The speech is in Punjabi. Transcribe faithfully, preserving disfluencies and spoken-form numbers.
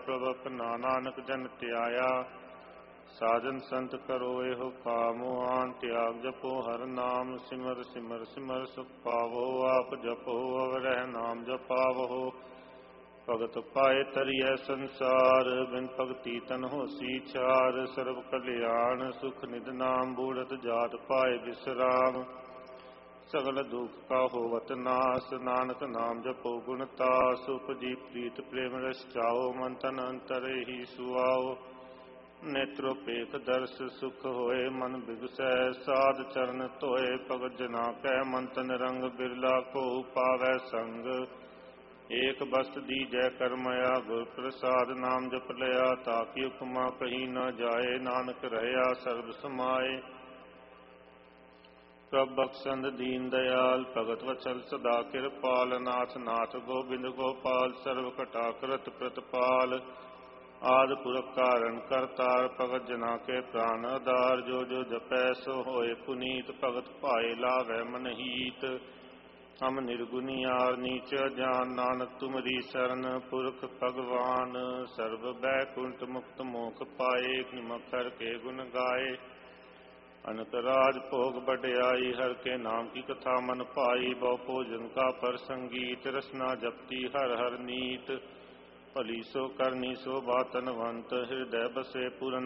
ਪ੍ਰਭ ਆਪਣਾ ਨਾਨਕ ਜਨ ਧਿਆਇਆ। ਸਾਜਨ ਸੰਤ ਕਰੋ ਇਹੋ ਕਾਮੋ ਆਨ ਤਿਆਗ ਜਪੋ ਹਰ ਨਾਮ। ਸਿਮਰ ਸਿਮਰ ਸਿਮਰ ਸੁਖ ਪਾਵੋ ਆਪ ਜਪੋ ਅਵਰਹਿ ਨਾਮ ਜਪਾਵੋ। ਭਗਤ ਪਾਏ ਤਰੀਐ ਸੰਸਾਰ ਬਿਨ ਭਗਤੀ ਤਨ ਹੋਸੀ ਚਾਰ। ਸਰਬ ਕਲਿਆਣ ਸੁਖ ਨਿਧ ਨਾਮ ਬੂੜਤ ਜਾਤ ਪਾਏ ਬਿਸਰਾਮ। ਸਗਲ ਦੁਖ ਕਾ ਹੋਵਤ ਨਾਸ ਨਾਨਕ ਨਾਮ ਜਪੋ ਗੁਣ ਤਾਸ। ਉਪਜੀ ਪ੍ਰੀਤ ਪ੍ਰੇਮ ਰਸ ਚਾਓ ਮਨ ਤਨ ਅੰਤਰ ਹੀ ਸੁਆਓ। ਨੇਤਰੋ ਪੇਖ ਦਰਸ ਸੁਖ ਹੋਏ ਮਨ ਬਿਗਸੈ। ਸਾਧ ਚਰਨ ਧੋਏ ਭਗਤ ਜਨਾ ਕੈ ਮਨ ਤਨ ਰੰਗ। ਬਿਰਲਾ ਕੋ ਪਾਵੈ ਸੰਗ ਏਕ ਬਸਤ ਦੀਜੈ ਕਰਮਇਆ। ਗੁਰ ਪ੍ਰਸਾਦ ਨਾਮ ਜਪ ਲਿਆ ਤਾਕੀ ਉਪਮਾ ਕਹੀ ਨ ਜਾਏ। ਨਾਨਕ ਰਹਿਆ ਸਰਬ ਸਮਾਏ। ਪ੍ਰਭ ਬਖਸ਼ੰਦ ਦੀਨ ਦਿਆਲ ਭਗਤ ਵਚਲ ਸਦਾ ਕਿਰਪਾਲ। ਨਾਥ ਨਾਥ ਗੋਬਿੰਦ ਗੋਪਾਲ ਸਰਬ ਘਟਾ ਕਰਤ ਪ੍ਰਤਪਾਲ। ਆਦਿ ਪੁਰਖ ਕਾਰਨ ਕਰਤਾਰ ਭਗਤ ਜਨਾ ਕੇ ਪ੍ਰਾਨ ਆਧਾਰ। ਜੋ ਜੋ ਜਪੈ ਸੋ ਹੋਏ ਪੁਨੀਤ ਭਗਤ ਭਾਏ ਲਾਵੈ ਮਨਹੀਤ। ਹਮ ਨਿਰਗੁਣੀ ਆਰ ਨੀਚ ਜਾਨ ਨਾਨਕ ਤੁਮਰੀ ਸਰਨ। ਪੁਰਖ ਭਗਵਾਨ ਸਰਬ ਬੈਕੁੰਠ ਮੁਕਤ ਮੋਖ ਪਾਏ। ਨਿਮਕ ਹਰ ਕੇ ਗੁਣ ਗਾਏ ਅਨਕ ਰਾਜ ਭੋਗ ਵਡਿਆਈ। ਹਰ ਕੇ ਨਾਮ ਕੀ ਕਥਾ ਮਨ ਭਾਈ। ਬਹੁ ਭੋਜਨ ਕਾ ਪ੍ਰਸੰਗੀਤ ਰਸਨਾ ਜਪਤੀ ਹਰ ਹਰ ਨੀਤ। ਭਲੀ ਸੋ ਕਰਨੀ ਸੋ ਬਾਤਨਵੰਤ ਹਿਰਦੈ ਬਸੇ ਪੂਰਨ